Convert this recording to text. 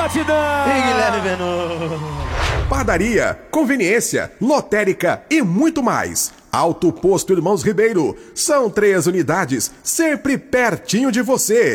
Gratidão! E Guilherme Venor. Padaria, conveniência, lotérica e muito mais. Alto Posto Irmãos Ribeiro. São 3 unidades, sempre pertinho de você.